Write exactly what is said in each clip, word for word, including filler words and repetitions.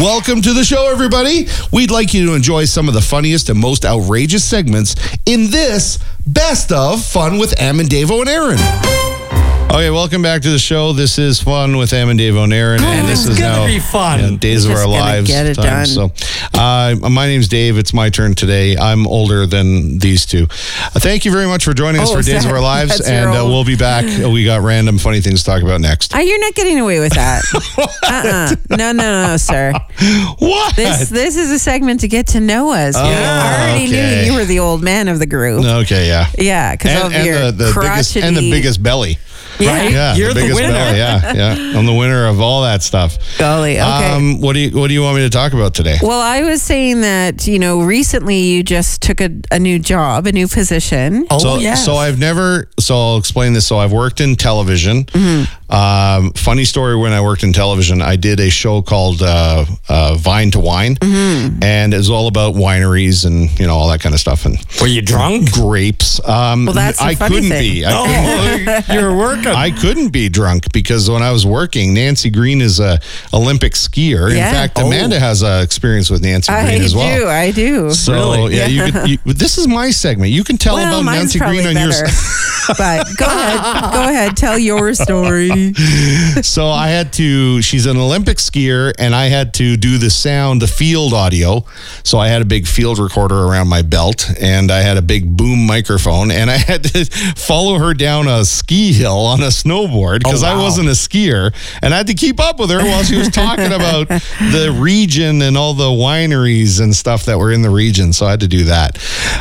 Welcome to the show, everybody. We'd like you to enjoy some of the funniest and most outrageous segments in this Best of Fun with Am and Davo and Aaron. Okay, welcome back to the show. This is Fun with Am and Davo and Aaron, Oh, and this it's is gonna now be fun. yeah, Days We're of Our just gonna Lives. get it time. done. So, uh, my name's Dave. It's my turn today. I'm older than these two. Uh, thank you very much for joining us Oh, for is Days that- of Our Lives, that's your and uh, old- we'll be back. Uh, We got random funny things to talk about next. Oh, you're not getting away with that. uh-uh. No, no, no, sir. What? This this is a segment to get to know us. Oh, We already okay. knew you were the old man of the group. Okay, yeah. Yeah, because And, of and your the, the biggest crotchety... and the biggest belly. Yeah. Right? Yeah, You're the biggest winner. belly. Yeah, yeah. I'm the winner of all that stuff. Golly, okay. Um, what do you What do you want me to talk about today? Well, I was saying that, you know, recently you just took a, a new job, a new position. Oh, So, yes. so I've never. So I'll explain this. So I've worked in television. Mm-hmm. Um, funny story. When I worked in television, I did a show called uh, uh, Vine to Wine, Mm-hmm. and it was all about wineries and you know all that kind of stuff and Were you drunk? grapes. Um, Well, that's the I funny couldn't thing. be. I, Oh, you were working. I couldn't be drunk because when I was working, Nancy Green is a Olympic skier. Yeah. In fact, Oh. Amanda has a experience with Nancy I Green as well. do, I do. So Really? yeah, you could. You, this is my segment. You can tell well, about mine's Nancy probably Green on better. your. But go ahead, go ahead, tell your story. So I had to. She's an Olympic skier, and I had to do the sound, the field audio. So I had a big field recorder around my belt, and I had a big boom microphone, and I had to follow her down a ski hill on a snowboard because Oh, wow. I wasn't a skier, and I had to keep up with her while she was talking about the region and all the wineries and stuff that were in the region. So I had to do that.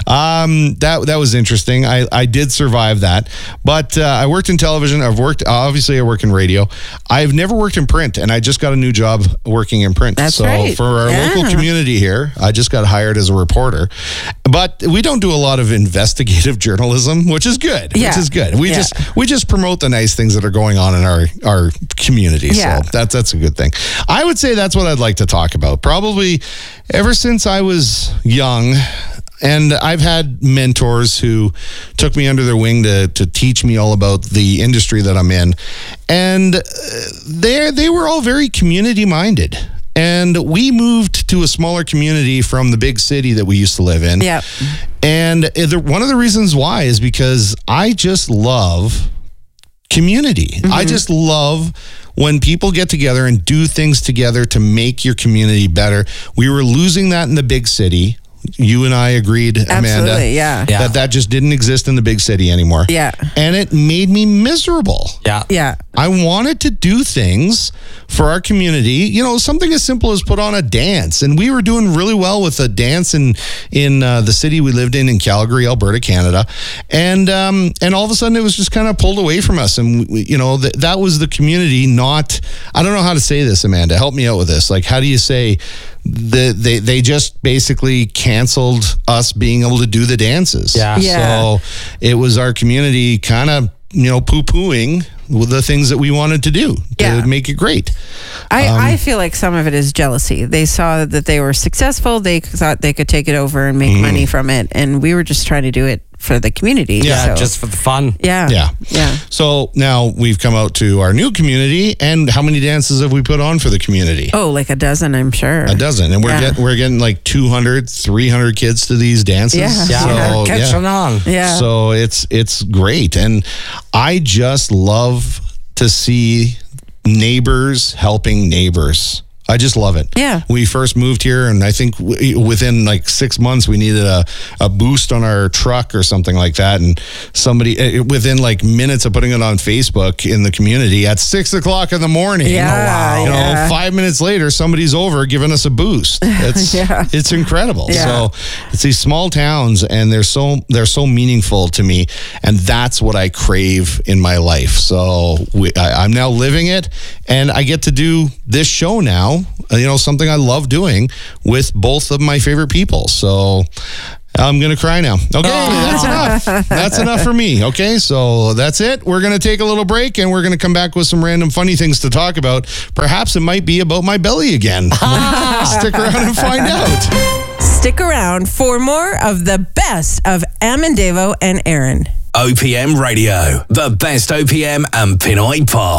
Um, that that was interesting. I I did survive that, but uh, I worked in television. I've worked obviously I work in radio. I've never worked in print, and I just got a new job working in print. That's so right. for our Yeah. local community here, I just got hired as a reporter. But we don't do a lot of investigative journalism, which is good. Yeah. Which is good. We Yeah. just we just promote the nice things that are going on in our our community. Yeah. So that's that's a good thing. I would say that's what I'd like to talk about. Probably ever since I was young. And I've had mentors who took me under their wing to to teach me all about the industry that I'm in. And they they were all very community minded. And we moved to a smaller community from the big city that we used to live in. Yeah. And the, one of the reasons why is because I just love community. Mm-hmm. I just love when people get together and do things together to make your community better. We were losing that in the big city. You and I agreed, Amanda, Absolutely, yeah. Yeah. that that just didn't exist in the big city anymore. Yeah. And it made me miserable. yeah. Yeah. I wanted to do things for our community, you know, something as simple as put on a dance. And we were doing really well with a dance in in uh, the city we lived in, in Calgary, Alberta, Canada. And um, and all of a sudden it was just kind of pulled away from us. And, we, you know, th- that was the community, not, I don't know how to say this, Amanda. Help me out with this. Like, how do you say the, they, they just basically canceled us being able to do the dances. Yeah. Yeah. So it was our community kind of, you know, poo-pooing with the things that we wanted to do to Yeah. make it great. I, Um, I feel like some of it is jealousy. They saw that they were successful. They thought they could take it over and make Mm-hmm. money from it. And we were just trying to do it for the community. Yeah, so- just for the fun. yeah. Yeah. Yeah. So now we've come out to our new community, and how many dances have we put on for the community? Oh, like a dozen, I'm sure. A dozen. And we're Yeah. getting we're getting like two hundred, three hundred kids to these dances. Yeah. Yeah, So, we're catching yeah. on. Yeah. So it's it's great, and I just love to see neighbors helping neighbors. I just love it. Yeah. We first moved here, and I think w- within like six months, we needed a, a boost on our truck or something like that. And somebody, uh, within like minutes of putting it on Facebook in the community at six o'clock in the morning, Yeah, you know, yeah. five minutes later, somebody's over giving us a boost. It's, Yeah. it's incredible. Yeah. So it's these small towns, and they're so, they're so meaningful to me. And that's what I crave in my life. So we, I, I'm now living it, and I get to do this show now. You know, something I love doing with both of my favorite people. So I'm going to cry now. Okay, that's enough. That's enough for me. Okay, so that's it. We're going to take a little break, and we're going to come back with some random funny things to talk about. Perhaps it might be about my belly again. Stick around and find out. Stick around for more of the best of Am and Davo and Aaron. O P M Radio, the best O P M and Pinoy Pop.